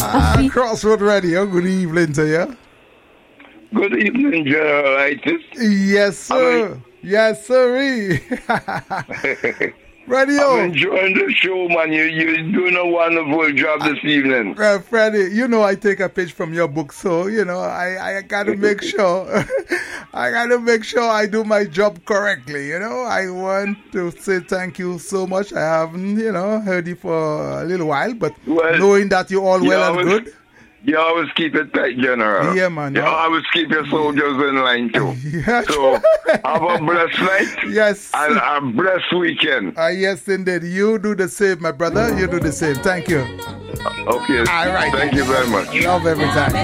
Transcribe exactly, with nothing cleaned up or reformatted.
Uh, Crossroad Radio, good evening to you. Good evening, Generalitis. Yes, sir. I mean, yes, sir. Radio. I'm enjoying the show, man. You, you're doing a wonderful job this evening. Well, Freddie, you know I take a page from your book, so, you know, I, I got to make sure, I got to make sure I do my job correctly, you know. I want to say thank you so much. I haven't, you know, heard you for a little while, but well, knowing that you're all well and always, good. You always keep it tight, General. Yeah, man. You no. always keep your soldiers in line, too. Yeah. So, have a blessed night. Yes. And a blessed weekend. Uh, yes, indeed. You do the same, my brother. You do the same. Thank you. Okay. All right. Thank you very much. Love every time.